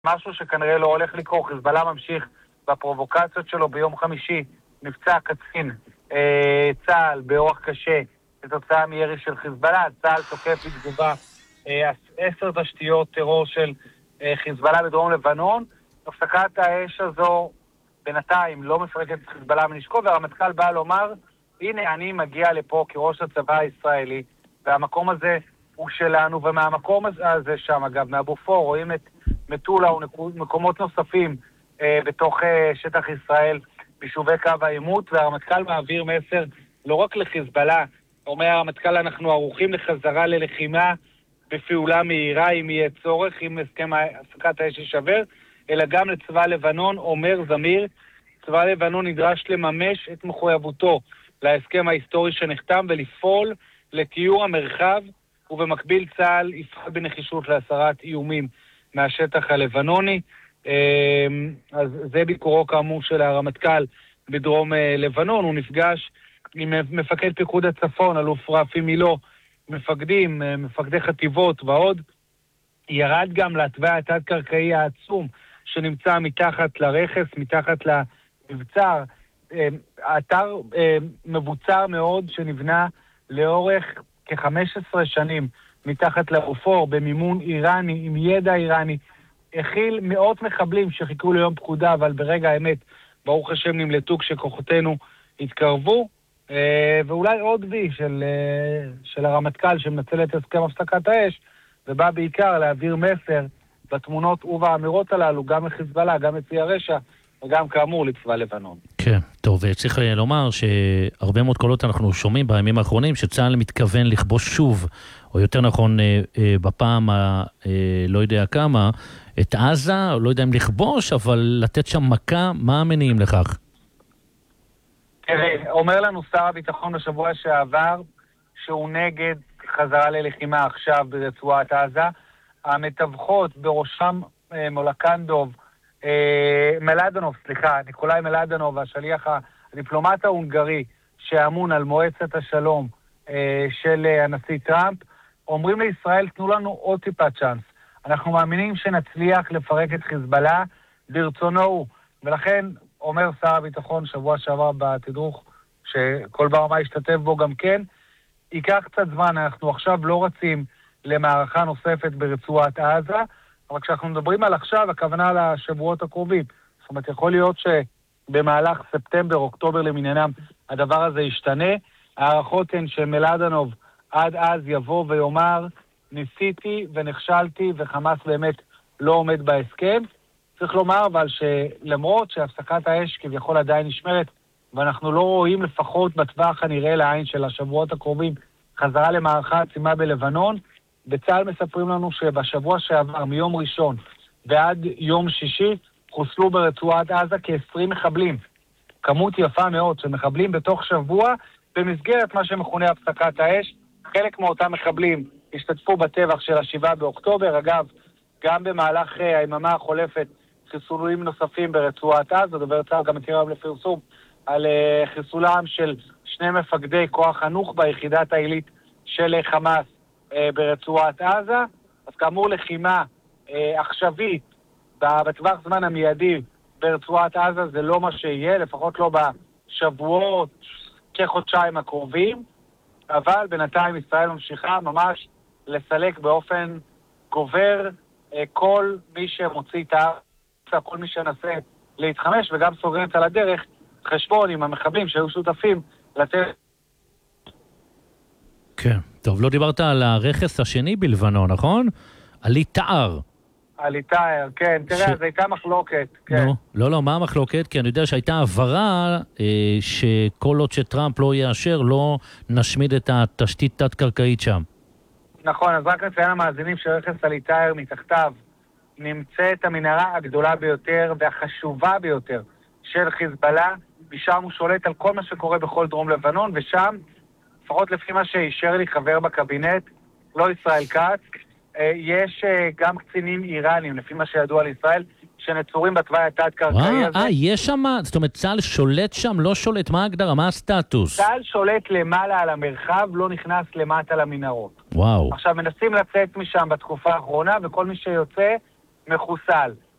משהו שכנראה לא הולך לקרות. חיזבאללה ממשיך בפרובוקציות שלו. ביום חמישי נפצע קצין צה"ל באורח קשה כתוצאה מירי של חיזבאללה. צה"ל תוקף בתגובה 10 תשתיות טרור של חיזבאללה בדרום לבנון. הפסקת האש הזו בינתיים לא מפרקת את חיזבאללה מנשקו, והרמטכ"ל בא לומר, הנה אני מגיע לפה כראש הצבא הישראלי, והמקום הזה הוא שלנו, ומהמקום הזה שם, אגב, מהבופור, רואים את מטולה ומקומות נוספים בתוך שטח ישראל, ביישובי קו העימות, והרמטכ"ל מעביר מסר לא רק לחיזבאללה, אומר הרמטכ"ל, אנחנו ערוכים לחזרה ללחימה בפעולה מהירה, אם יהיה צורך, אם הסכם הפסקת האש יישבר, אלא גם לצבא לבנון. אומר זמיר, צבא לבנון נדרש לממש את מחויבותו להסכם ההיסטורי שנחתם ולפעול לתיאור המרחב, ובמקביל צה"ל יפעל בנחישות להסרת איומים מהשטח הלבנוני. אז זה ביקורו כאמור של הרמטכ"ל בדרום לבנון. הוא נפגש עם מפקד פיקוד הצפון, אלוף רפי מילו, מפקדי חטיבות ועוד. ירד גם לתוואי התת-קרקעי העצום שנמצא מתחת לרכס, מתחת למבצר. האתר מבוצר מאוד שנבנה לאורך כ-15 שנים מתחת לבופור, במימון איראני, עם ידע איראני. הכיל מאות מחבלים שחיכו ליום פקודה, אבל ברגע האמת, ברוך השם, נמלטו כשכוחותינו התקרבו. ואולי עוד וי של הרמטכ"ל שמנצל את הסכם הפסקת האש, ובא בעיקר להעביר מסר בתמונות ובאמירות הללו, גם לחיזבאללה, גם לצי הרשע, וגם כאמור לצבא לבנון. כן, טוב, צריך לומר שהרבה מאוד קולות אנחנו שומעים בימים האחרונים, שצה"ל מתכוון לכבוש שוב, או יותר נכון בפעם לא יודע כמה, את עזה, לא יודע אם לכבוש, אבל לתת שם מכה, מה המניעים לכך? אומר לנו שר הביטחון בשבוע שעבר, שהוא נגד חזרה ללחימה עכשיו ברצועת עזה. המתווכות בראשם ניקולאי מלדנוב, השליח הדיפלומט ההונגרי שאמון על מועצת השלום של הנשיא טראמפ, אומרים לישראל, תנו לנו עוד טיפה צ'אנס. אנחנו מאמינים שנצליח לפרק את חיזבאללה ברצונו הוא. ולכן אומר שר הביטחון שבוע שעבר בתדרוך, שכל ברמה השתתף בו גם כן, ייקח קצת זמן. אנחנו עכשיו לא רצים למערכה נוספת ברצועת עזה, אבל כשאנחנו מדברים על עכשיו, הכוונה לשבועות הקרובים. זאת אומרת, יכול להיות שבמהלך ספטמבר, אוקטובר למניינם, הדבר הזה ישתנה. הערכות הן שמלדנוב עד אז יבוא ויאמר, ניסיתי ונכשלתי, וחמאס באמת לא עומד בהסכם. צריך לומר אבל שלמרות שהפסקת האש כביכול עדיין נשמרת, ואנחנו לא רואים לפחות בטווח הנראה לעין של השבועות הקרובים חזרה למערכה עצימה בלבנון, בצה"ל מספרים לנו שבשבוע שעבר, מיום ראשון ועד יום שישי, חוסלו ברצועת עזה כ-20 מחבלים. כמות יפה מאוד של מחבלים בתוך שבוע, במסגרת מה שמכונה הפסקת האש. חלק מאותם מחבלים השתתפו בטבח של ה-7 באוקטובר. אגב, גם במהלך היממה החולפת חיסולים נוספים ברצועת עזה. דובר צה"ל גם מכיר לפרסום על חיסולם של 2 מפקדי כוח הנוח'בה ביחידת העילית של חמאס ברצועת עזה. אז כאמור לחימה עכשווית בטווח זמן המיידי ברצועת עזה זה לא מה שיהיה, לפחות לא בשבועות כחודשיים הקרובים, אבל בינתיים ישראל ממשיכה ממש לסלק באופן גובר כל מי שמוציא את הארץ, כל מי שנסה להתחמש, וגם סוגרת על הדרך חשבון עם המחבלים שהיו שותפים לתת. כן, טוב, לא דיברת על הרכס השני בלבנון, נכון? עלי תער. עלי תער, כן, תראה, זו הייתה מחלוקת. כן. לא, מה המחלוקת? כי אני יודע שהייתה הבהרה שכל עוד שטראמפ לא יאשר, לא נשמיד את התשתית תת-קרקעית שם. נכון, אז רק נציין המאזינים שרכס עלי תער מתחתיו נמצאת המנהרה הגדולה ביותר והחשובה ביותר של חיזבאללה, משם הוא שולט על כל מה שקורה בכל דרום לבנון, ושם, לפחות לפי מה שאישר לי חבר בקבינט, לא ישראל כץ, יש גם קצינים איראנים, לפי מה שידוע לישראל, שנצורים בתוואי התת-קרקעי הזה. יש שם, זאת אומרת, צה"ל שולט שם, לא שולט, מה ההגדרה, מה הסטטוס? צה"ל שולט למעלה על המרחב, לא נכנס למטה למנהרות. וואו. עכשיו, מנסים לצאת משם בתקופה האחרונה, וכל מי שיוצא מחוסל.